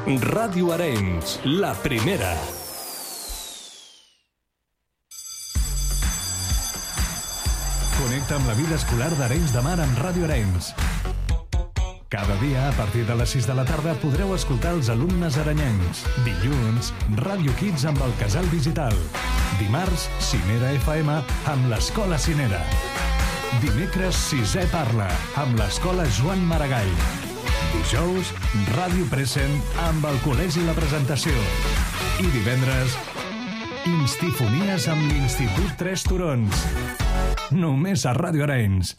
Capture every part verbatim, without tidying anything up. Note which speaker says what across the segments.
Speaker 1: Ràdio Arenys, la primera. Connecta amb la vida escolar d'Arenys de Mar amb Ràdio Arenys. Cada dia, a partir de les sis de la tarda, podreu escoltar els alumnes arenyencs. Dilluns, Ràdio Kids amb el Casal Digital. Dimarts, Cinera F M amb l'Escola Cinera. Dimecres, Sisè Parla amb l'Escola Joan Maragall. Dijous, Ràdio Present amb el Col·legi La Presentació. I divendres, Instifonies amb l'Institut Tres Turons. Només a Ràdio Arenys.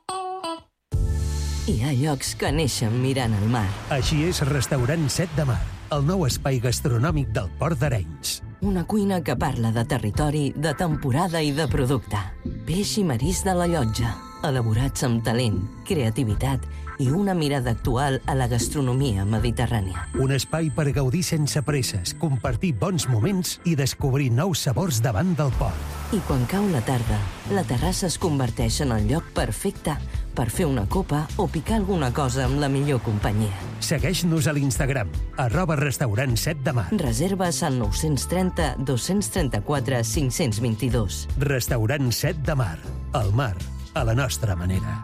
Speaker 2: Hi ha llocs que neixen mirant el mar.
Speaker 3: Així és Restaurant Set de Mar, el nou espai gastronòmic del Port d'Arenys.
Speaker 2: Una cuina que parla de territori, de temporada i de producte. Peix i marisc de la Llotja, elaborats amb talent, creativitat i una mirada actual a la gastronomia mediterrània.
Speaker 3: Un espai per gaudir sense presses, compartir bons moments i descobrir nous sabors davant del port.
Speaker 2: I quan cau la tarda, la terrassa es converteix en el lloc perfecte per fer una copa o picar alguna cosa amb la millor companyia.
Speaker 3: Segueix-nos a l'Instagram, arroba restaurant set de mar.
Speaker 2: Reserves al nou trenta, dos trenta-quatre, cinc cents vint-i-dos.
Speaker 3: Restaurant Set de Mar, el mar, a la nostra manera.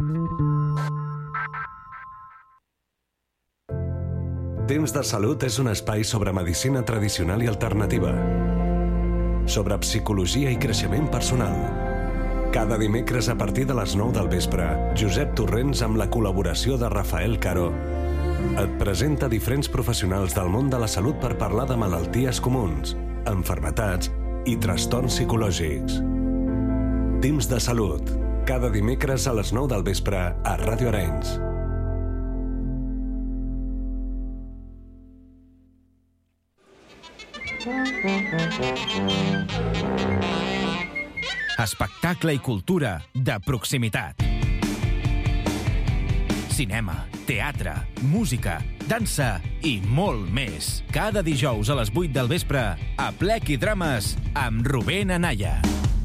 Speaker 1: Temps de Salut és un espai sobre medicina tradicional i alternativa, sobre psicologia i creixement personal. Cada dimecres a partir de les nou del vespre, Josep Torrents, amb la col·laboració de Rafael Caro, et presenta diferents professionals del món de la salut per parlar de malalties comuns, enfermetats i trastorns psicològics. Temps de Salut, cada dimecres a les nou del vespre a Ràdio Arenys.
Speaker 4: Espectacle i cultura de proximitat. Cinema, teatre, música, dansa i molt més. Cada dijous a les vuit del vespre a Plec i Drames amb Rubén Anaya.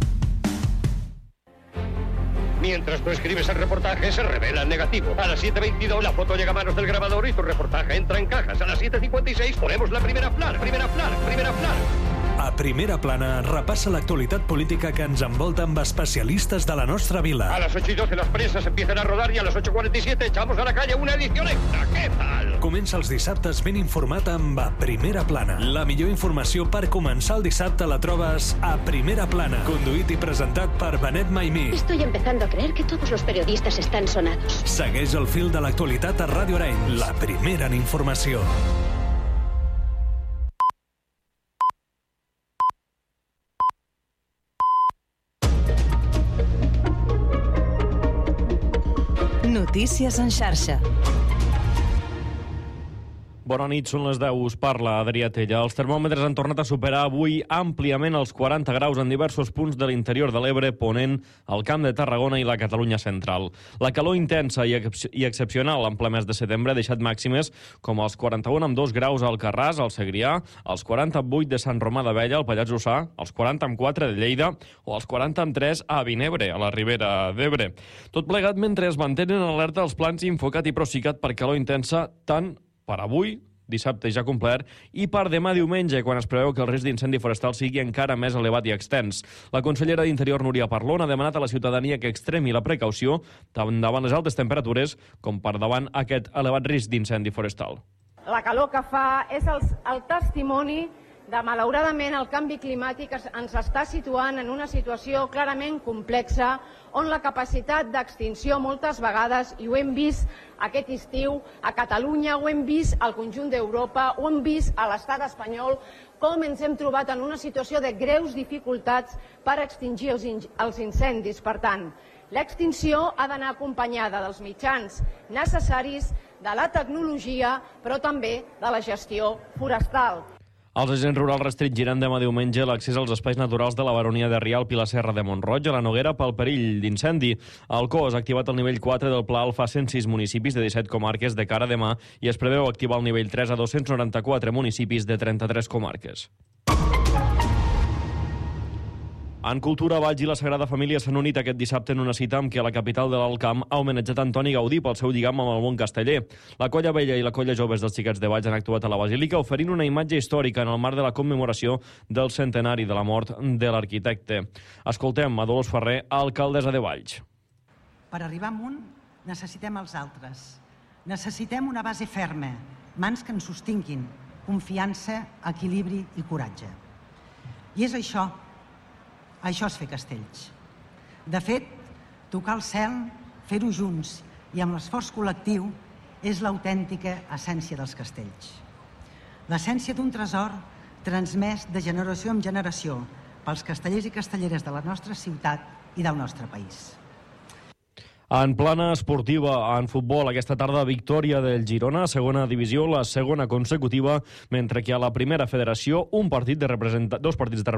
Speaker 5: Mientras tú escribes el reportaje, se revela el negativo. A las siete veintidós la foto llega a manos del grabador y tu reportaje entra en cajas. A las siete cincuenta y seis ponemos la primera plana, primera plana, primera plana.
Speaker 1: A Primera Plana repassa l'actualitat política que ens envolta amb especialistes de la nostra vila.
Speaker 5: A las ocho y doce las presas empiezan a rodar y a las ocho cuarenta y siete echamos a la calle una edición extra. ¿Qué tal?
Speaker 1: Comença els dissabtes ben informat amb A Primera Plana. La millor informació per començar el dissabte la trobes a Primera Plana. Conduït i presentat per Benet Maimí.
Speaker 6: Estoy empezando a creer que todos los periodistas están sonados.
Speaker 1: Segueix el fil de l'actualitat a Ràdio Arenys, la primera en informació.
Speaker 7: Notícies en xarxa.
Speaker 8: Bona nit, són les deu, us parla Adrià Tella. Els termòmetres han tornat a superar avui àmpliament els quaranta graus en diversos punts de l'interior de l'Ebre, Ponent, el Camp de Tarragona i la Catalunya central. La calor intensa i, ex i excepcional en ple mes de setembre ha deixat màximes com els quaranta-un amb dos graus al Carràs, al Segrià, els quaranta-vuit de Sant Romà d'Abella, al Pallars Jussà, els quaranta-quatre de Lleida o els quaranta-tres a Vinebre, a la Ribera d'Ebre. Tot plegat mentre es mantenen en alerta els plans Infocat i Procicat per calor intensa tant per avui, dissabte ja complert, i per demà diumenge, quan es preveu que el risc d'incendi forestal sigui encara més elevat i extens. La consellera d'Interior, Núria Parlon, ha demanat a la ciutadania que extremi la precaució tant davant les altes temperatures com per davant aquest elevat risc d'incendi forestal.
Speaker 9: La calor que fa és el, el testimoni de, malauradament, el canvi climàtic ens està situant en una situació clarament complexa on la capacitat d'extinció moltes vegades, i ho hem vist aquest estiu a Catalunya, ho hem vist al conjunt d'Europa, ho hem vist a l'estat espanyol, com ens hem trobat en una situació de greus dificultats per extingir els, els incendis. Per tant, l'extinció ha d'anar acompanyada dels mitjans necessaris, de la tecnologia, però també de la gestió forestal.
Speaker 8: Els agents rurals restringiran demà diumenge l'accés als espais naturals de la Baronia de Rialp i la Serra de Mont-roig a la Noguera pel perill d'incendi. El C O S ha activat el nivell quatre del Pla Alfa a cent sis municipis de disset comarques de cara a demà i es preveu activar el nivell tres a dos-cents noranta-quatre municipis de trenta-tres comarques. En cultura, Valls i la Sagrada Família s'han unit aquest dissabte en una cita amb què la capital de l'Alt Camp ha homenatjat Antoni Gaudí pel seu lligam amb el món casteller. La Colla Vella i la Colla Joves dels Xiquets de Valls han actuat a la Basílica oferint una imatge històrica en el marc de la commemoració del centenari de la mort de l'arquitecte. Escoltem a Dolors Ferrer, alcaldessa de Valls.
Speaker 10: Per arribar amunt necessitem els altres. Necessitem una base ferma, mans que ens sostinguin, confiança, equilibri i coratge. I és això. Això és fer castells. De fet, tocar el cel, fer-ho junts i amb l'esforç col·lectiu és l'autèntica essència dels castells. L'essència d'un tresor transmès de generació en generació pels castellers i castelleres de la nostra ciutat i del nostre país.
Speaker 8: En plana esportiva, en futbol, aquesta tarda victòria del Girona, segona divisió, la segona consecutiva, mentre que a la primera federació un partit de representa... dos partits de